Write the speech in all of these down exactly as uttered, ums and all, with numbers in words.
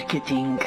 Marketing.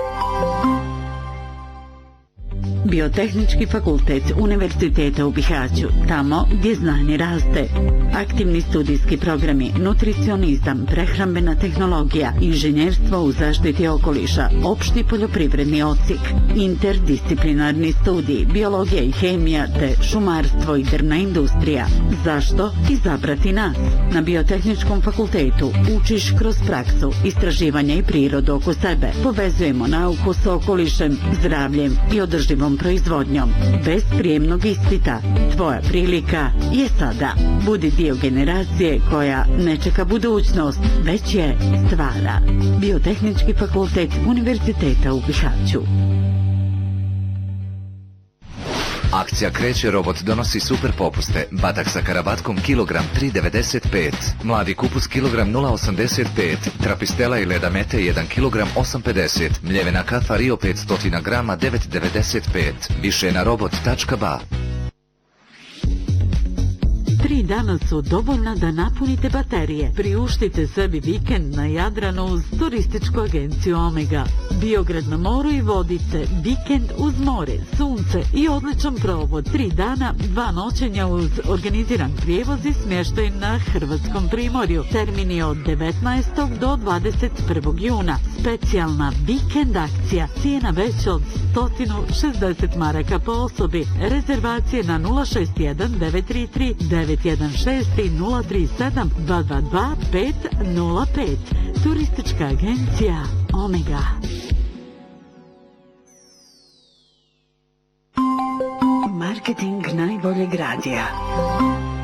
Biotehnički fakultet Univerziteta u Bihaću, tamo gdje znanje raste. Aktivni studijski programi, nutricionizam, prehrambena tehnologija, inženjerstvo u zaštiti okoliša, opšti poljoprivredni odsjek, interdisciplinarni studij, biologija i hemija te šumarstvo i drvna industrija. Zašto izabrati nas? Na Biotehničkom fakultetu učiš kroz praksu, istraživanja i prirodu oko sebe. Povezujemo nauku s okolišem, zdravljem i održivom proizvodnjom. Bez prijemnog ispita. Tvoja prilika je sada. Budi dio generacije koja ne čeka budućnost, već je stvara. Biotehnički fakultet Univerziteta u Bihaću. Akcija Kreće robot donosi super popuste. Batak sa karabatkom kilogram tri devedeset pet. Mladi kupus kilogram nula osamdeset pet. Trapistela i leda mete jedan kilogram osam pedeset. Mljevena kafa Rio petsto grama devet devedeset pet. Više na robot tačka ba. Tri dana su dovoljna da napunite baterije. Priuštite sebi vikend na Jadranu uz turističku agenciju Omega. Biograd na moru i vodice, vikend uz more, sunce i odličan provod. Tri dana, dva noćenja uz organiziran prijevoz i smještaj na Hrvatskom primorju. Termin je od devetnaestog do dvadeset prvog juna. Specijalna vikend akcija. Cijena veća od sto šezdeset maraka po osobi. Rezervacije na nula šest jedan devet tri tri devet jedan šest i nula tri sedam dva dva dva pet nula pet. Turistička agencija Omega. Marketing najboljeg radija.